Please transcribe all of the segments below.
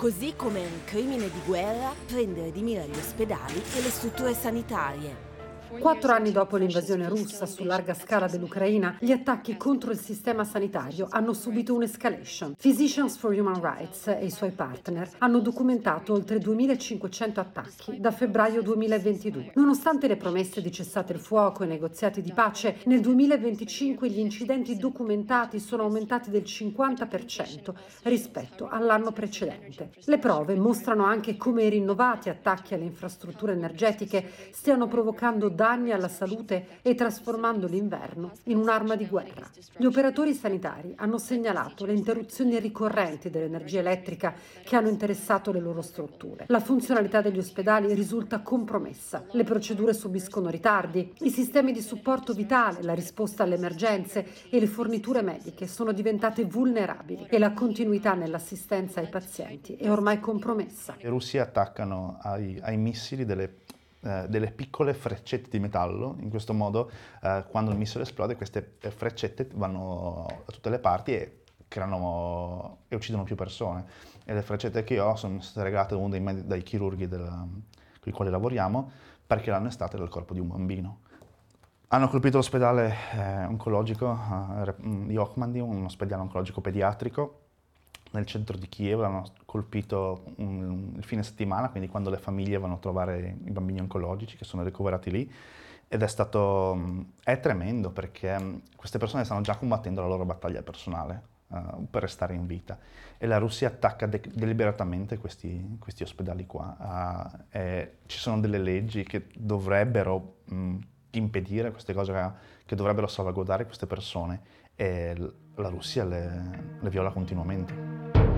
Così come è un crimine di guerra prendere di mira gli ospedali e le strutture sanitarie. 4 anni dopo l'invasione russa su larga scala dell'Ucraina, gli attacchi contro il sistema sanitario hanno subito un'escalation. Physicians for Human Rights e i suoi partner hanno documentato oltre 2.500 attacchi da febbraio 2022. Nonostante le promesse di cessate il fuoco e negoziati di pace, nel 2025 gli incidenti documentati sono aumentati del 50% rispetto all'anno precedente. Le prove mostrano anche come i rinnovati attacchi alle infrastrutture energetiche stiano provocando danni alla salute e trasformando l'inverno in un'arma di guerra. Gli operatori sanitari hanno segnalato le interruzioni ricorrenti dell'energia elettrica che hanno interessato le loro strutture. La funzionalità degli ospedali risulta compromessa, le procedure subiscono ritardi, i sistemi di supporto vitale, la risposta alle emergenze e le forniture mediche sono diventate vulnerabili e la continuità nell'assistenza ai pazienti è ormai compromessa. I russi attaccano ai missili delle piccole freccette di metallo. In questo modo, quando il missile esplode, queste freccette vanno da tutte le parti e uccidono più persone. E le freccette che ho sono state regalate a uno dai chirurghi con i quali lavoriamo, perché l'hanno estate dal corpo di un bambino. Hanno colpito l'ospedale oncologico di Okmandy, un ospedale oncologico pediatrico nel centro di Kiev. L'hanno colpito il fine settimana, quindi quando le famiglie vanno a trovare i bambini oncologici che sono ricoverati lì, ed è tremendo perché queste persone stanno già combattendo la loro battaglia personale per restare in vita, e la Russia attacca deliberatamente questi ospedali qua. Ci sono delle leggi che dovrebbero impedire queste cose, che dovrebbero salvaguardare queste persone, e la Russia le viola continuamente.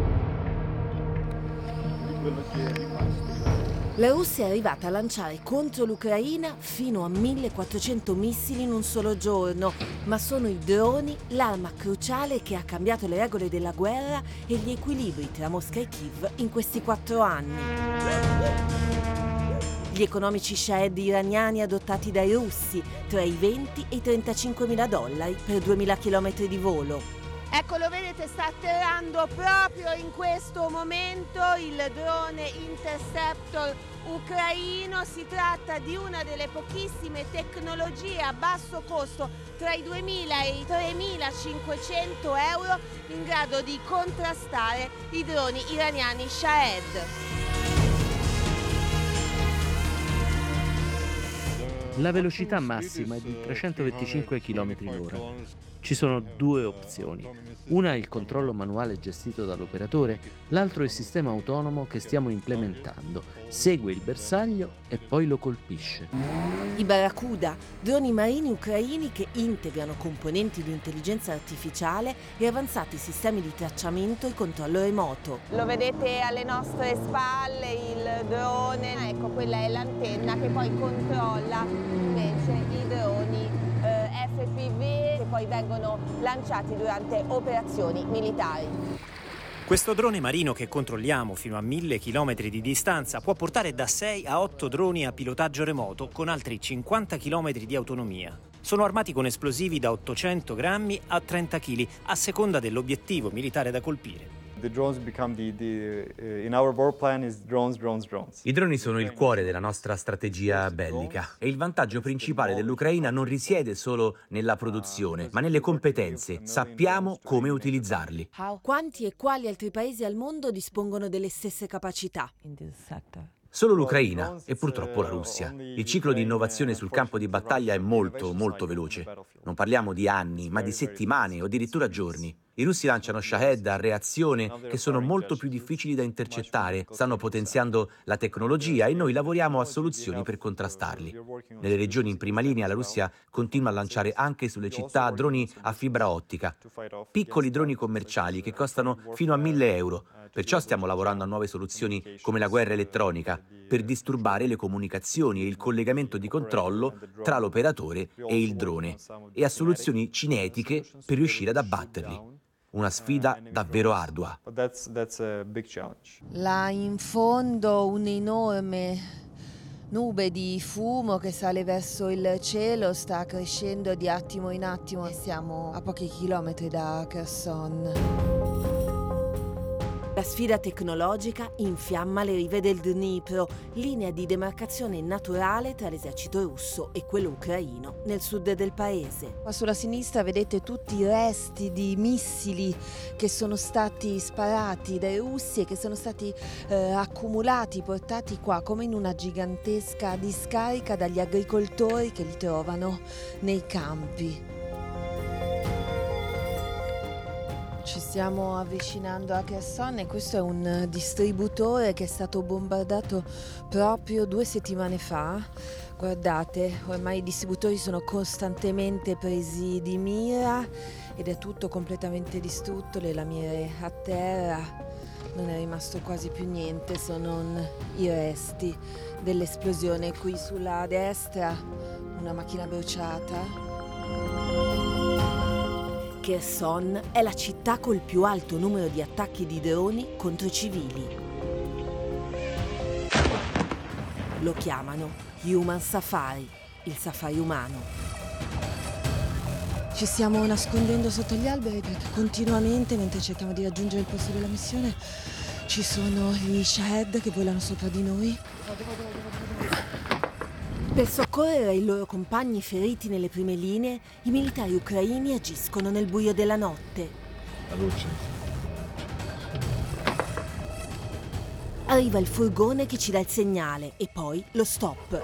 La Russia è arrivata a lanciare contro l'Ucraina fino a 1.400 missili in un solo giorno, ma sono i droni l'arma cruciale che ha cambiato le regole della guerra e gli equilibri tra Mosca e Kiev in questi 4 anni. Gli economici Shahed iraniani adottati dai russi, tra i 20 e i $35.000 per 2.000 km di volo. Ecco, lo vedete, sta atterrando proprio in questo momento il drone Interceptor ucraino. Si tratta di una delle pochissime tecnologie a basso costo, tra i 2.000 e i 3.500 euro, in grado di contrastare i droni iraniani Shahed. La velocità massima è di 325 km/h. Ci sono 2 opzioni. Una è il controllo manuale gestito dall'operatore, l'altro è il sistema autonomo che stiamo implementando. Segue il bersaglio e poi lo colpisce. I Barracuda, droni marini ucraini che integrano componenti di intelligenza artificiale e avanzati sistemi di tracciamento e controllo remoto. Lo vedete alle nostre spalle, il drone, ecco, quella è l'antenna che poi controlla invece i droni FPV che poi vengono lanciati durante operazioni militari. Questo drone marino che controlliamo fino a 1.000 km di distanza può portare da 6 a 8 droni a pilotaggio remoto con altri 50 km di autonomia. Sono armati con esplosivi da 800 grammi a 30 kg, a seconda dell'obiettivo militare da colpire. The drones become in our war plan is drones. I droni sono il cuore della nostra strategia bellica e il vantaggio principale dell'Ucraina non risiede solo nella produzione, ma nelle competenze. Sappiamo come utilizzarli. Quanti e quali altri paesi al mondo dispongono delle stesse capacità? Solo l'Ucraina e purtroppo la Russia. Il ciclo di innovazione sul campo di battaglia è molto veloce. Non parliamo di anni, ma di settimane o addirittura giorni. I russi lanciano Shahed a reazione che sono molto più difficili da intercettare, stanno potenziando la tecnologia e noi lavoriamo a soluzioni per contrastarli. Nelle regioni in prima linea la Russia continua a lanciare anche sulle città droni a fibra ottica, piccoli droni commerciali che costano fino a 1.000 euro. Perciò stiamo lavorando a nuove soluzioni come la guerra elettronica per disturbare le comunicazioni e il collegamento di controllo tra l'operatore e il drone e a soluzioni cinetiche per riuscire ad abbatterli. Una sfida davvero ardua. Là in fondo un'enorme nube di fumo che sale verso il cielo, sta crescendo di attimo in attimo. Siamo a pochi chilometri da Kherson. La sfida tecnologica infiamma le rive del Dnipro, linea di demarcazione naturale tra l'esercito russo e quello ucraino nel sud del paese. Qua sulla sinistra vedete tutti i resti di missili che sono stati sparati dai russi e che sono stati accumulati, portati qua come in una gigantesca discarica dagli agricoltori che li trovano nei campi. Ci stiamo avvicinando a Kherson e questo è un distributore che è stato bombardato proprio 2 settimane fa. Guardate, ormai i distributori sono costantemente presi di mira ed è tutto completamente distrutto, le lamiere a terra, non è rimasto quasi più niente se non i resti dell'esplosione. Qui sulla destra una macchina bruciata. Kherson è la città col più alto numero di attacchi di droni contro civili. Lo chiamano Human Safari, il safari umano. Ci stiamo nascondendo sotto gli alberi perché continuamente, mentre cerchiamo di raggiungere il posto della missione, ci sono gli Shahed che volano sopra di noi. Per soccorrere i loro compagni feriti nelle prime linee, i militari ucraini agiscono nel buio della notte. Arriva il furgone che ci dà il segnale e poi lo stop.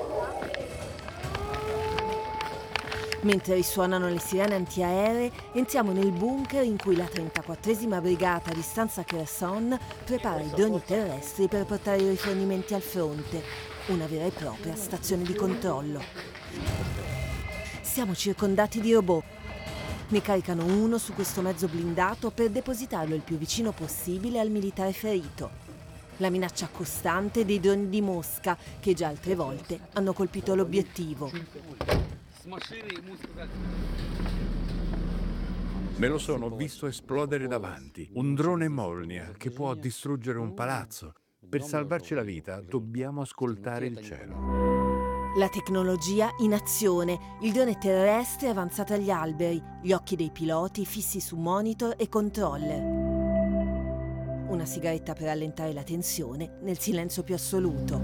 Mentre risuonano le sirene antiaeree, entriamo nel bunker in cui la 34esima brigata di stanza Kherson prepara i droni terrestri per portare i rifornimenti al fronte. Una vera e propria stazione di controllo. Siamo circondati di robot. Ne caricano uno su questo mezzo blindato per depositarlo il più vicino possibile al militare ferito. La minaccia costante dei droni di Mosca, che già altre volte hanno colpito l'obiettivo. Me lo sono visto esplodere davanti. Un drone Molnia che può distruggere un palazzo. Per salvarci la vita dobbiamo ascoltare il cielo. La tecnologia in azione, il drone terrestre avanzato agli alberi, gli occhi dei piloti fissi su monitor e controller. Una sigaretta per allentare la tensione nel silenzio più assoluto.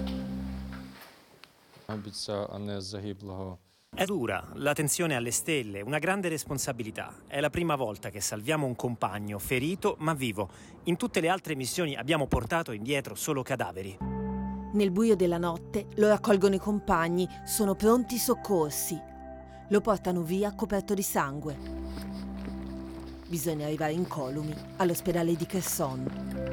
È dura, la tensione alle stelle, una grande responsabilità. È la prima volta che salviamo un compagno ferito ma vivo. In tutte le altre missioni abbiamo portato indietro solo cadaveri. Nel buio della notte lo raccolgono i compagni, sono pronti i soccorsi. Lo portano via coperto di sangue. Bisogna arrivare incolumi all'ospedale di Kherson.